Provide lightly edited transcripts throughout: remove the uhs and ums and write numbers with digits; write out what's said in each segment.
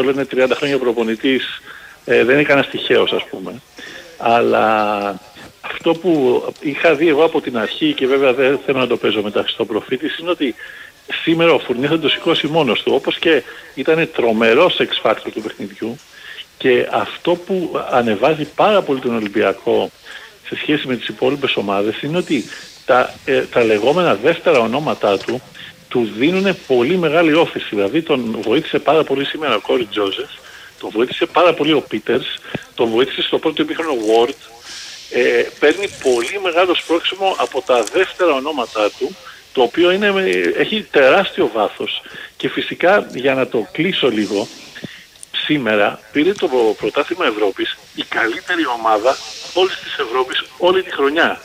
λένε 30 χρόνια προπονητής, δεν είναι κανένας τυχαίος, ας πούμε. Αλλά αυτό που είχα δει εγώ από την αρχή, και βέβαια δεν θέλω να το παίζω μετά στο προφήτης, είναι ότι σήμερα ο Φουρνιές θα το σηκώσει μόνος του, όπως και ήταν τρομερός X Factor του παιχνιδιού, και αυτό που ανεβάζει πάρα πολύ τον Ολυμπιακό σε σχέση με τις υπόλοιπες ομάδες είναι ότι τα λεγόμενα δεύτερα ονόματά του δίνουν πολύ μεγάλη όθηση. Δηλαδή τον βοήθησε πάρα πολύ σήμερα ο Κόρι Τζόζεφ, τον βοήθησε πάρα πολύ ο Πίτερς, τον βοήθησε στο πρώτο ημίχρονο ο Ward. Παίρνει πολύ μεγάλο σπρώξιμο από τα δεύτερα ονόματά του, το οποίο έχει τεράστιο βάθος. Και φυσικά, για να το κλείσω λίγο, σήμερα πήρε το πρωτάθλημα Ευρώπης η καλύτερη ομάδα όλης της Ευρώπης όλη τη χρονιά.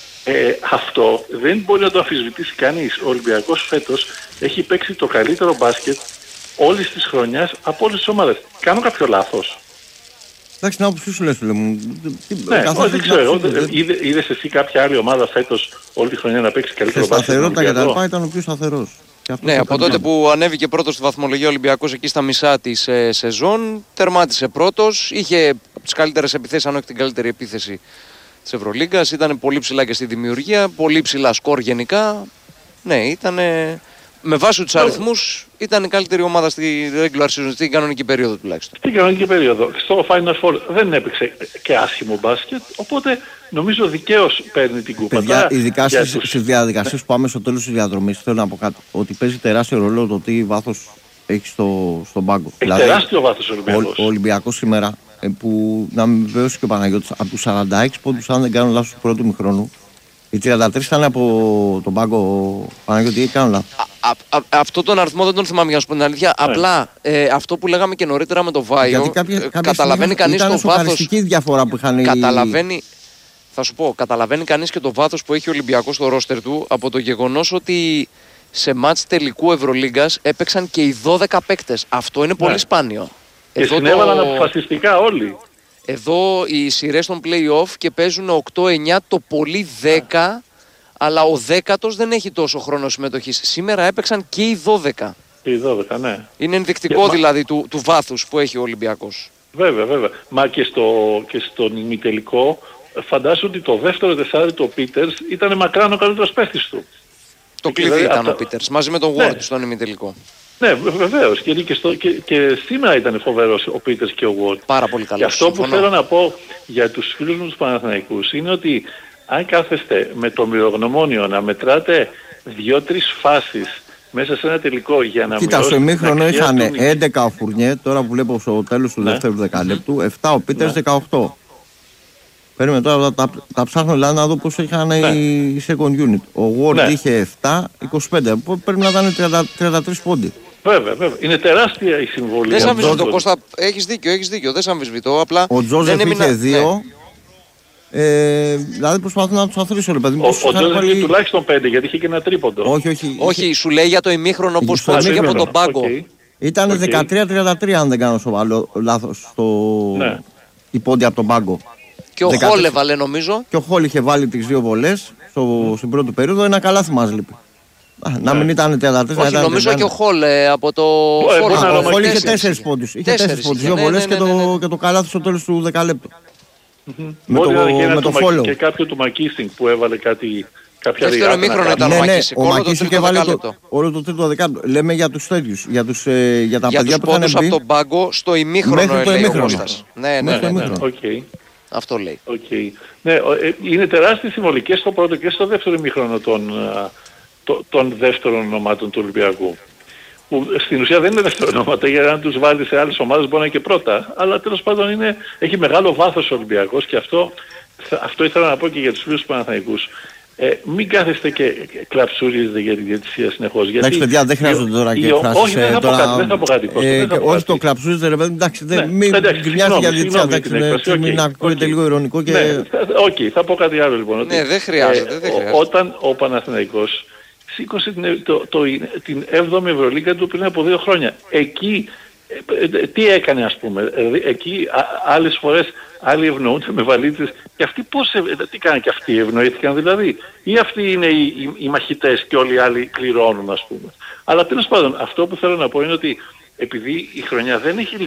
Αυτό δεν μπορεί να το αμφισβητήσει κανείς. Ο Ολυμπιακός φέτος έχει παίξει το καλύτερο μπάσκετ όλης της χρονιάς από όλες τις ομάδες. Κάνω κάποιο λάθος? Εντάξει, να ποιος σου λες, φίλε μου. Δεν ξέρω. Είδες εσύ κάποια άλλη ομάδα φέτος όλη τη χρονιά να παίξει καλύτερο μπάσκετ? Σταθερότητα και τα λοιπά, ήταν ο πιο σταθερός. Ναι, από τότε που ανέβηκε πρώτος στη βαθμολογία ο Ολυμπιακός εκεί στα μισά της σεζόν, τερμάτισε πρώτος, είχε τις καλύτερες επιθέσεις, αν όχι την καλύτερη επίθεση της Ευρωλίγκας, ήταν πολύ ψηλά και στη δημιουργία, πολύ ψηλά σκορ γενικά. Ναι, ήταν με βάση τους αριθμούς, ήταν η καλύτερη ομάδα στη regular season, στην κανονική περίοδο τουλάχιστον. Στην κανονική περίοδο. Στο Final Four δεν έπαιξε και άσχημο μπάσκετ, οπότε νομίζω δικαίως παίρνει την κούπα. Παιδιά, ειδικά στις διαδικασίες που πάμε στο τέλος της διαδρομής, θέλω να πω κάτι, ότι παίζει τεράστιο ρόλο το τι βάθος έχει στον πάγκο. Έχει τεράστιο βάθος ο Ολυμπιακός. Ο Ολυμπιακός σήμερα, που να μην βεβαίωσει και ο Παναγιώτης, από τους 46 πόντους, αν δεν κάνω λάθος, του πρώτου ημιχρόνου, οι 33 ήταν από τον πάγκο. Παναγιώτη, κάνω λάθος. Αυτό τον αριθμό δεν τον θυμάμαι, για να σου πω την αλήθεια. Απλά αυτό που λέγαμε και νωρίτερα με το Βάιο, καταλαβαίνει κανείς το βάθος. Διαφορά που είχαν θα σου πω, καταλαβαίνει κανείς και το βάθος που έχει ο Ολυμπιακός στο ρόστερ του από το γεγονός ότι σε μάτς τελικού Ευρωλίγκας έπαιξαν και οι 12 παίκτες. Αυτό είναι πολύ σπάνιο. Και συνέβαλαν αποφασιστικά όλοι. Εδώ οι σειρές των play-off και παίζουν 8-9, το πολύ 10, αλλά ο 10ος δεν έχει τόσο χρόνο συμμετοχής. Σήμερα έπαιξαν και οι 12. Και οι 12, ναι. Είναι ενδεικτικό δηλαδή του βάθους που έχει ο Ολυμπιακός. Βέβαια. Μα και στον ημιτελικό, φαντάζομαι ότι το δεύτερο τεσσάρι του ο Πίτερς ήταν μακράν ο καλύτερος παίκτης του. Το κλειδί ήταν ο Πίτερς, μαζί με τον Ward στον ημιτελικό. Ναι, βεβαίως. Και σήμερα ήταν φοβερός ο Πίτερς και ο Ward. Πάρα πολύ καλός. Και αυτό που θέλω να πω για τους φίλους μου τους Παναθηναϊκούς είναι ότι αν κάθεστε με το μυρογνωμόνιο να μετράτε 2-3 φάσεις μέσα σε ένα τελικό για να Κοίτα, στο ημίχρονο είχαν 11 ο Φουρνιέ, τώρα που βλέπω στο τέλος του δεύτερου δεκαλέπτου, 7 ο Πίτερς, 18. Παίρνουμε τώρα, τα ψάχνω δηλαδή να δω πώς είχαν οι second unit. Ο Ward είχε 7, 25. Πρέπει να ήταν 33 πόντι. Βέβαια. Είναι τεράστια η συμβολή. Δεν σε αμφισβητώ, Κώστα. Έχεις δίκιο. Δεν σε αμφισβητώ. Απλά ο Τζόζεφ είχε 2. Δηλαδή προσπαθούν να τους αθροίσουν. Ο Τζόζεφ είχε τουλάχιστον 5, γιατί είχε και ένα τρίποντο. Όχι, σου λέει για το ημίχρονο πώς φάνηκε από τον πάγκο. Ήταν 13-33 αν δεν κάνω λάθος η πόντι από τον πάγκο. Και ο Χολ έβαλε νομίζω. Και ο Χολ είχε βάλει τις 2 βολές στην πρώτη περίοδο. Ένα καλάθι μας λείπει. Να μην ήταν 33. Όχι, νομίζω και ο Χολ από το Φόρμα. Ο Χολ είχε 4 πόντους. Είχε 4 πόντους. 2 βολές και το καλάθι στο τέλος του δεκαλέπτου. Με το follow. Και κάποιο του Μακίσινγκ που έβαλε κάποια δεύτερο ημίχρονο ήταν ο Μακίσινγκ. Ο Μακίσινγκ έβαλε όλο το τρίτο δεκάλεπτο. Λέμε για τους τέτοιους. Για τα παιδιά που είχαν μπει από τον πάγκο στο ημίχρονο. Ναι. Αυτό λέει. Ναι, είναι τεράστιες συμβολικές στο πρώτο και στο δεύτερο ημίχρονο των δεύτερων ονομάτων του Ολυμπιακού. Που στην ουσία δεν είναι δεύτερο ονόματα, γιατί αν τους βάλει σε άλλες ομάδες μπορεί να είναι και πρώτα. Αλλά τέλος πάντων έχει μεγάλο βάθος ο Ολυμπιακός, και αυτό ήθελα να πω και για τους φίλους του Παναθηναϊκούς. Μην κάθεστε και κλαψουρίζετε για τη διαιτησία συνεχώς. Εντάξει, παιδιά, δεν χρειάζονται τώρα και εκφράσεις. Όχι, δεν θα πω κάτι. Όχι το κλαψουρίζετε, ρε παιδί, εντάξει, μην γκρινιάστε για τη διαιτησία. Μην ακούγεται λίγο ηρωνικό και... Όχι, θα πω κάτι άλλο λοιπόν. Ναι, δεν χρειάζεται. Όταν ο Παναθηναϊκός σήκωσε την 7η Ευρωλίγκα του πριν από 2 χρόνια. Εκεί τι έκανε, ας πούμε? Εκεί άλλες φορές άλλοι ευνοούνται με βαλίτσες, και αυτοί τι κάνανε, και αυτοί ευνοήθηκαν δηλαδή, ή αυτοί είναι οι μαχητές και όλοι οι άλλοι κληρώνουν, ας πούμε? Αλλά τέλος πάντων, αυτό που θέλω να πω είναι ότι επειδή η χρονιά δεν έχει